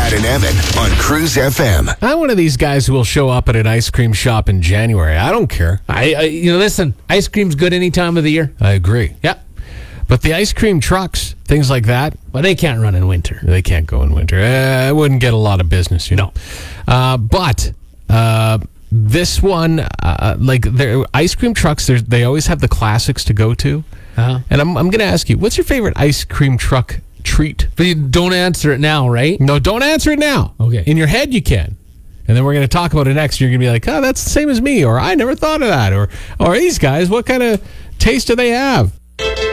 Brad and Evan on Cruise FM. I'm one of these guys who will show up at an ice cream shop in January. I don't care. Listen, ice cream's good any time of the year. I agree. Yeah. But the ice cream trucks, things like that, Well, they can't run in winter. they can't go in winter. I wouldn't get a lot of business, you know. But this one, like their ice cream trucks, they always have the classics to go to. Uh-huh. And I'm going to ask you, what's your favorite ice cream truck treat? But you don't answer it now, right? No, don't answer it now. Okay. In your head, you can. And then we're going to talk about it next. You're going to be like, oh, that's the same as me. Or I never thought of that. Or these guys, what kind of taste do they have?